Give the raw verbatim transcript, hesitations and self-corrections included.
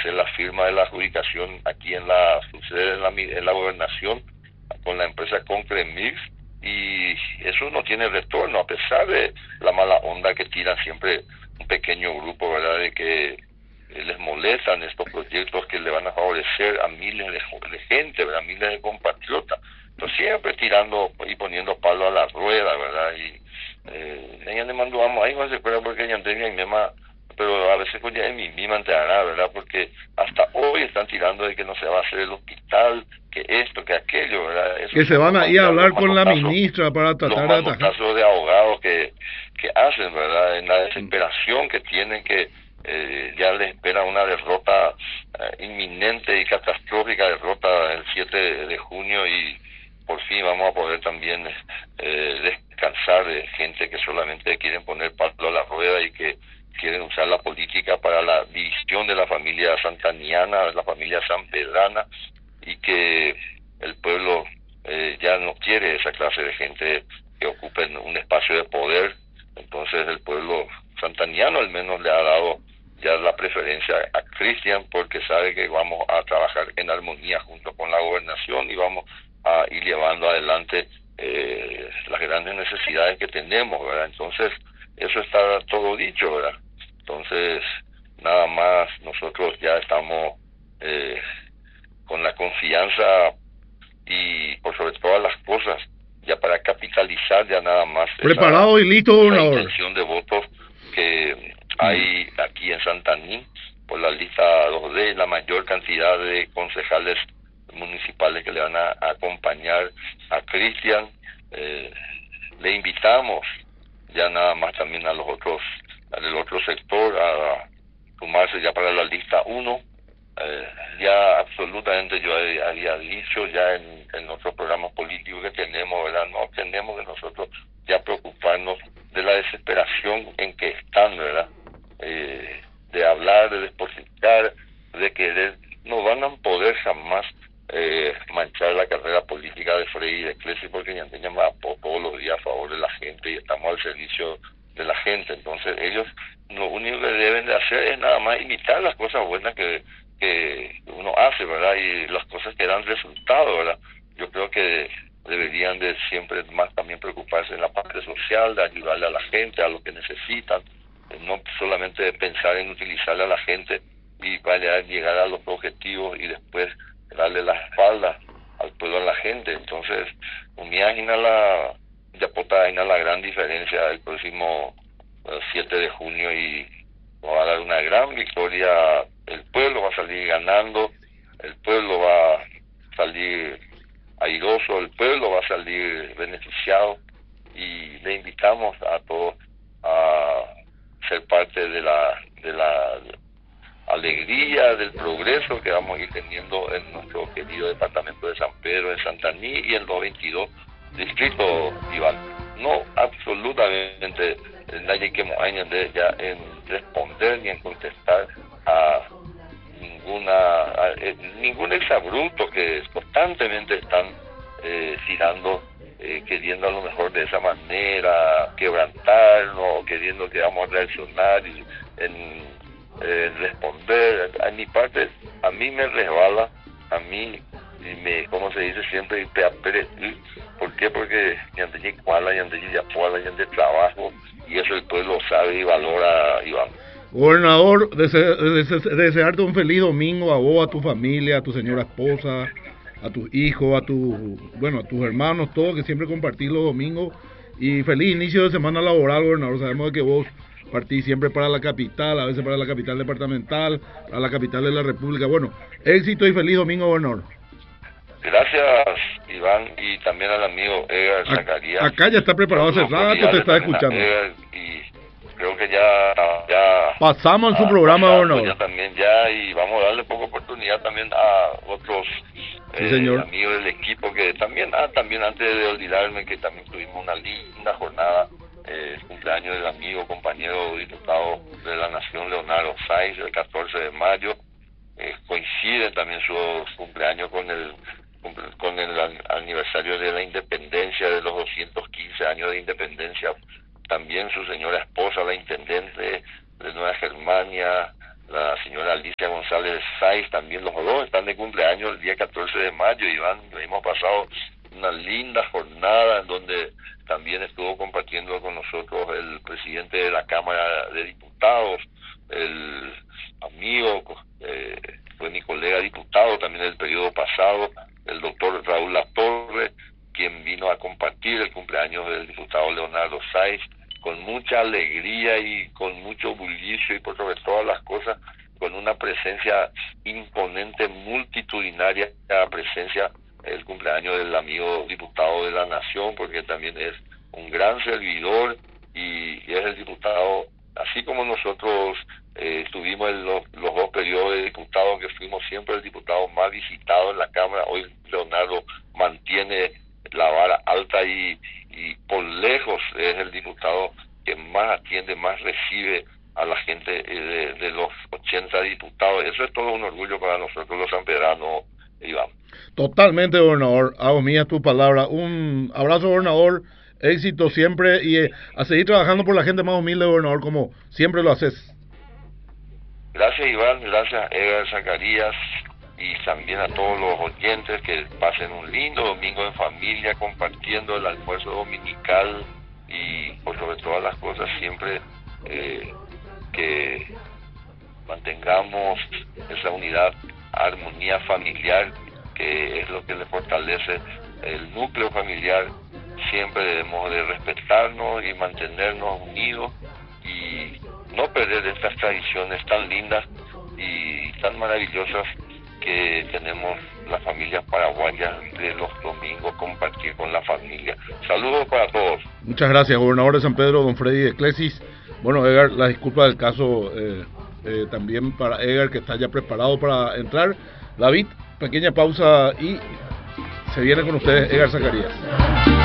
hacer la firma de la adjudicación aquí en la sucede en la, en la gobernación con la empresa Concremix, y eso no tiene retorno, a pesar de la mala onda que tiran siempre un pequeño grupo, ¿verdad?, de que les molestan estos proyectos que le van a favorecer a miles de, de gente, ¿verdad?, miles de compatriotas, pero siempre tirando y poniendo palo a la rueda, ¿verdad? Y eh, ella le mandó vamos ahí no se acuerda porque ella tenía mi mamá, pero a veces pues ya en mi misma enterará, ¿verdad? Porque hasta hoy están tirando de que no se va a hacer el hospital, que esto, que aquello, ¿verdad? Eso que se van a ir a hablar con la ministra para tratar de atajar. Los de abogados que, que hacen, ¿verdad? En la desesperación que tienen, que eh, ya les espera una derrota eh, inminente y catastrófica, derrota el siete de junio, y por fin vamos a poder también eh, descansar de gente que solamente quieren poner palo a la rueda y que quieren usar la política para la división de la familia santaniana, de la familia sanpedrana, y que el pueblo eh, ya no quiere esa clase de gente que ocupen un espacio de poder. Entonces el pueblo santaniano al menos le ha dado ya la preferencia a Cristian, porque sabe que vamos a trabajar en armonía junto con la gobernación y vamos a ir llevando adelante eh, las grandes necesidades que tenemos, ¿verdad? Entonces eso está todo dicho, ¿verdad? Entonces nada más nosotros ya estamos eh, con la confianza y por sobre todas las cosas ya para capitalizar ya nada más preparado esa, y listo, esa intención de votos que hay aquí en Santaní por la lista dos D, la mayor cantidad de concejales municipales que le van a, a acompañar a Cristian. Eh, le invitamos ya nada más también a los otros, al otro sector a sumarse ya para la lista uno. Eh, ya absolutamente yo había dicho ya en, en nuestros programas políticos que tenemos, ¿verdad? No tenemos que nosotros ya preocuparnos de la desesperación en que están, ¿verdad? Eh, de hablar, de despotricar, de querer, no van a poder jamás eh, manchar la carrera política de Frei y de Clesi, porque ya tenemos todos los días a favor de la gente y estamos al servicio de la gente. Entonces ellos lo único que deben de hacer es nada más imitar las cosas buenas que que uno hace, ¿verdad? Y las cosas que dan resultado, ¿verdad? Yo creo que deberían de siempre más también preocuparse en la parte social, de ayudarle a la gente, a lo que necesitan, no solamente pensar en utilizarle a la gente y para llegar a los objetivos y después darle la espalda al pueblo, a la gente. Entonces, unidad la ya pota la gran diferencia el próximo uh, siete de junio y va a dar una gran victoria. El pueblo va a salir ganando, el pueblo va a salir airoso, el pueblo va a salir beneficiado, y le invitamos a todos a ser parte de la de la alegría, del progreso que vamos a ir teniendo en nuestro querido departamento de San Pedro de Santaní y en los veintidós distritos, Iván. No absolutamente nadie que me añade ya en responder ni en contestar a ninguna a, eh, ningún exabrupto que constantemente están eh, tirando, eh, queriendo a lo mejor de esa manera quebrantarnos, queriendo que vamos a reaccionar y en eh, responder. A mi parte, a mí me resbala, a mí me, como se dice siempre, ¿por qué? Porque ya de cuala, ya de ya ya de trabajo, y eso el pueblo sabe y valora, Iván. Gobernador, dese, dese, desearte un feliz domingo a vos, a tu familia, a tu señora esposa, a tus hijos, a tu, bueno, a tus hermanos, todos que siempre compartís los domingos, y feliz inicio de semana laboral, gobernador. Sabemos de que vos partís siempre para la capital, a veces para la capital departamental, a la capital de la República. Bueno, éxito y feliz domingo, gobernador. Gracias, Iván, y también al amigo Edgar Zacarías. Acá ya está preparado hace rato, te está escuchando. Edgar, y creo que ya, ya pasamos en su programa, gobernador. Ya también ya, y vamos a darle poca oportunidad también a otros sí, eh, señor. amigos del equipo que también, ah, también antes de olvidarme que también tuvimos una linda jornada, eh, cumpleaños del amigo, compañero diputado de la Nación, Leonardo Sáenz, el catorce de mayo, eh, coincide también su cumpleaños con el con el aniversario de la independencia, de los doscientos quince años de independencia. También su señora esposa, la intendente de Nueva Germania, la señora Alicia González González Sáiz, también los dos están de cumpleaños el día catorce de mayo, Iván. Hemos pasado una linda jornada en donde también estuvo compartiendo con nosotros el presidente de la Cámara de Diputados, el amigo, eh, fue mi colega diputado también del periodo pasado, el doctor Raúl Latorre, quien vino a compartir el cumpleaños del diputado Leonardo Sáiz, con mucha alegría y con mucho bullicio y por sobre todas las cosas, con una presencia imponente, multitudinaria, la presencia el cumpleaños del amigo diputado de la Nación, porque también es un gran servidor y, y es el diputado, así como nosotros eh, estuvimos en los, los dos periodos de diputados, que fuimos siempre el diputado más visitado en la Cámara. Hoy Leonardo mantiene la vara alta y, y por lejos es el diputado que más atiende, más recibe a la gente de, de los ochenta diputados. Eso es todo un orgullo para nosotros los sanpedranos, Iván. Totalmente, gobernador. Hago mía tu palabra. Un abrazo, gobernador. Éxito siempre y eh, a seguir trabajando por la gente más humilde, gobernador, como siempre lo haces. Gracias, Iván. Gracias, Edgar Zacarías. Y también a todos los oyentes, que pasen un lindo domingo en familia, compartiendo el almuerzo dominical y por sobre todas las cosas siempre eh, que mantengamos esa unidad, armonía familiar, que es lo que le fortalece el núcleo familiar. Siempre debemos de respetarnos y mantenernos unidos y no perder estas tradiciones tan lindas y tan maravillosas que tenemos las familias paraguayas de los domingos, compartir con la familia. Saludos para todos. Muchas gracias, gobernador de San Pedro, don Freddy Eclesis. Bueno, Edgar, la disculpa del caso eh, eh, también para Edgar, que está ya preparado para entrar. David, pequeña pausa y se viene con ustedes Edgar Zacarías.